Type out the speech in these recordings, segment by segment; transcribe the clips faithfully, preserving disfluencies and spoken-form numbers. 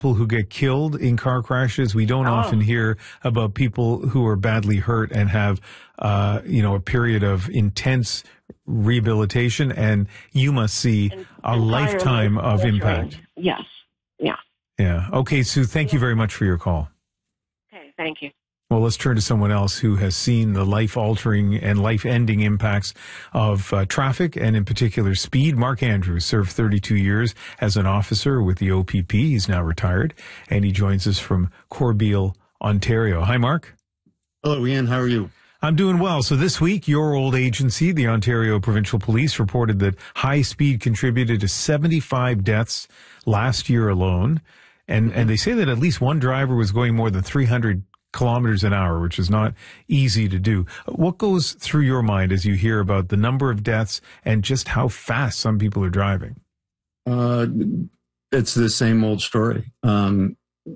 people who get killed in car crashes. We don't Oh. often hear about people who are badly hurt and have, uh, you know, a period of intense rehabilitation. And you must see En- a entirely lifetime of altering. impact. Yes. Yeah. Yeah. Okay, Sue, thank you very much for your call. Okay. Thank you. Well, let's turn to someone else who has seen the life-altering and life-ending impacts of uh, traffic, and in particular speed. Mark Andrews served thirty-two years as an officer with the O P P. He's now retired, and he joins us from Corbeil, Ontario. Hi, Mark. Hello, Ian. How are you? I'm doing well. So this week, your old agency, the Ontario Provincial Police, reported that high speed contributed to seventy-five deaths last year alone. And, and they say that at least one driver was going more than three hundred kilometers an hour, which is not easy to do. What goes through your mind as you hear about the number of deaths and just how fast some people are driving? Uh, it's the same old story. Um,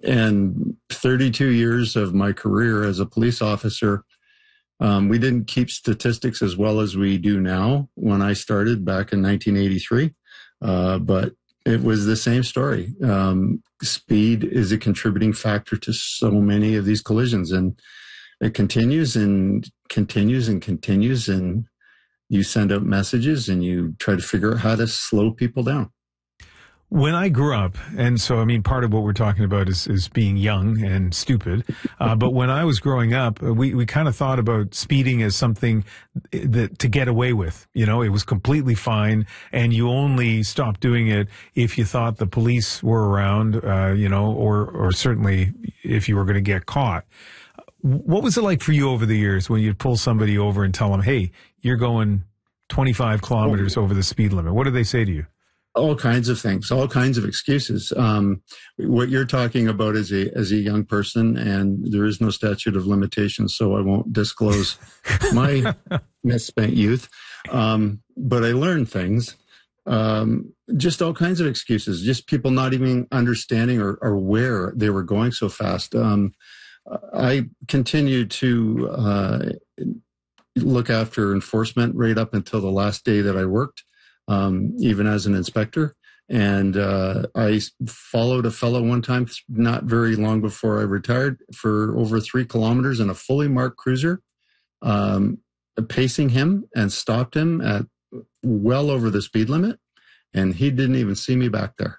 and thirty-two years of my career as a police officer, um, we didn't keep statistics as well as we do now when I started back in nineteen eighty-three. Uh, but it was the same story. Um, speed is a contributing factor to so many of these collisions, and it continues and continues and continues. And you send out messages and you try to figure out how to slow people down. When I grew up, and so, I mean, part of what we're talking about is, is being young and stupid. Uh, but when I was growing up, we, we kind of thought about speeding as something that to get away with. You know, it was completely fine, and you only stopped doing it if you thought the police were around, uh, you know, or, or certainly if you were going to get caught. What was it like for you over the years when you'd pull somebody over and tell them, hey, you're going twenty-five kilometers over the speed limit? What did they say to you? All kinds of things, all kinds of excuses. Um, what you're talking about as a as a young person, and there is no statute of limitations, so I won't disclose my misspent youth. Um, but I learned things. Um, just all kinds of excuses. Just people not even understanding or, or where they were going so fast. Um, I continued to uh, look after enforcement right up until the last day that I worked. Um, even as an inspector. And uh, I followed a fellow one time, not very long before I retired, for over three kilometers in a fully marked cruiser, um, pacing him, and stopped him at well over the speed limit. And he didn't even see me back there.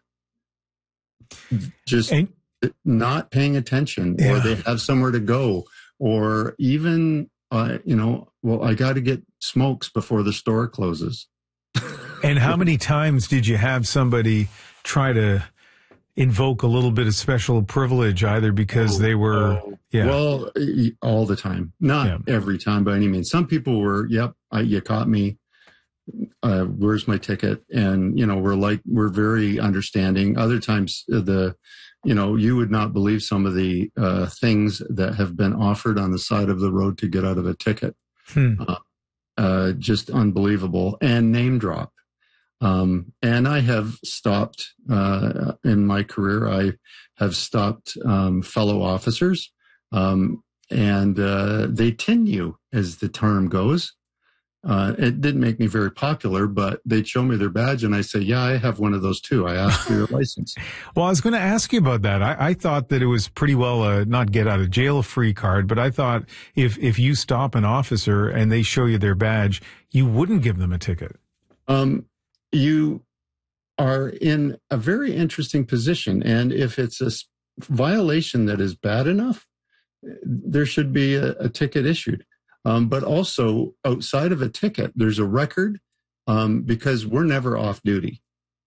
Just and, not paying attention, yeah. Or they have somewhere to go, or even, uh, you know, well, I got to get smokes before the store closes. And how many times did you have somebody try to invoke a little bit of special privilege, either because oh, they were, oh, yeah. Well, all the time. Not yeah. every time by any means. Some people were, yep, I, you caught me. Uh, where's my ticket? And, you know, we're like, we're very understanding. Other times the, you know, you would not believe some of the uh, things that have been offered on the side of the road to get out of a ticket. Hmm. Uh, uh, just unbelievable. And name drop. Um, and I have stopped, uh, in my career, I have stopped, um, fellow officers, um, and, uh, they tin you, as the term goes. Uh, it didn't make me very popular, but they'd show me their badge and I say, yeah, I have one of those too. I asked for your license. Well, I was going to ask you about that. I, I thought that it was pretty well a not get out of jail free card, but I thought if, if you stop an officer and they show you their badge, you wouldn't give them a ticket. Um, You are in a very interesting position. And if it's a violation that is bad enough, there should be a, a ticket issued. Um, but also outside of a ticket, there's a record, um, because we're never off duty.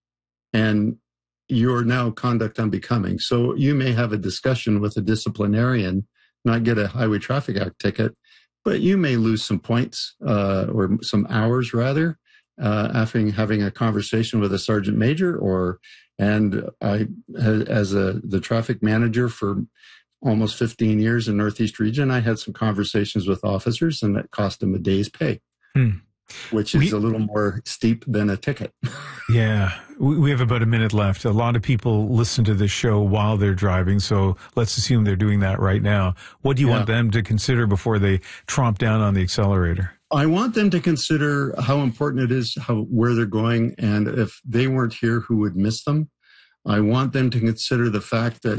And you're now conduct unbecoming. So you may have a discussion with a disciplinarian, not get a Highway Traffic Act ticket, but you may lose some points, uh, or some hours rather. Uh, after having a conversation with a sergeant major, or, and I, as a, the traffic manager for almost fifteen years in Northeast Region, I had some conversations with officers and that cost them a day's pay, hmm. which is we, a little more steep than a ticket. Yeah. We, we have about a minute left. A lot of people listen to this show while they're driving, so let's assume they're doing that right now. What do you yeah. want them to consider before they tromp down on the accelerator? I want them to consider how important it is, how where they're going, and if they weren't here, who would miss them. I want them to consider the fact that